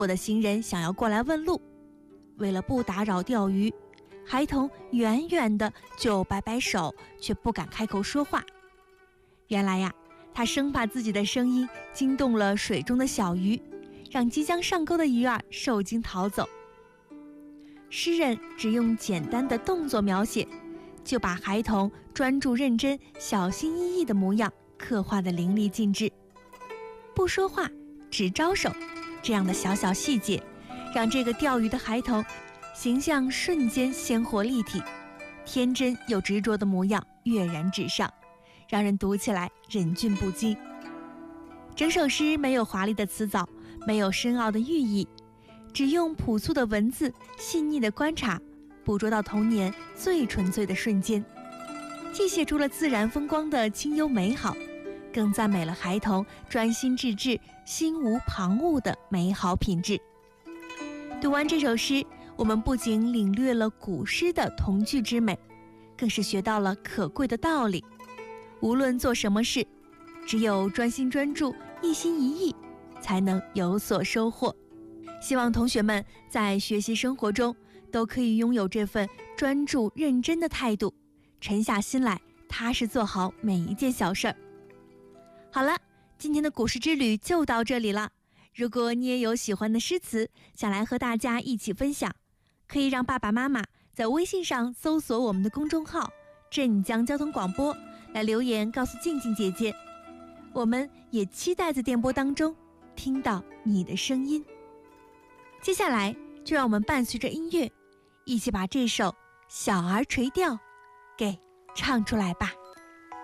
我的行人想要过来问路，为了不打扰钓鱼，孩童远远的就摆摆手，却不敢开口说话。原来呀，他生怕自己的声音惊动了水中的小鱼，让即将上钩的鱼儿受惊逃走。诗人只用简单的动作描写，就把孩童专注认真、小心翼翼的模样刻画得淋漓尽致。不说话，只招手，这样的小小细节，让这个钓鱼的孩童形象瞬间鲜活立体，天真又执着的模样跃然纸上，让人读起来忍俊不禁。整首诗没有华丽的词藻，没有深奥的寓意，只用朴素的文字，细腻的观察，捕捉到童年最纯粹的瞬间，既写出了自然风光的清幽美好，更赞美了孩童专心致志、心无旁骛的美好品质。读完这首诗，我们不仅领略了古诗的童趣之美，更是学到了可贵的道理。无论做什么事，只有专心专注、一心一意，才能有所收获。希望同学们在学习生活中都可以拥有这份专注认真的态度，沉下心来，踏实做好每一件小事儿。好了，今天的古诗之旅就到这里了。如果你也有喜欢的诗词，想来和大家一起分享，可以让爸爸妈妈在微信上搜索我们的公众号镇江交通广播，来留言告诉静静姐姐。我们也期待在电波当中听到你的声音。接下来就让我们伴随着音乐，一起把这首《小儿垂钓》给唱出来吧。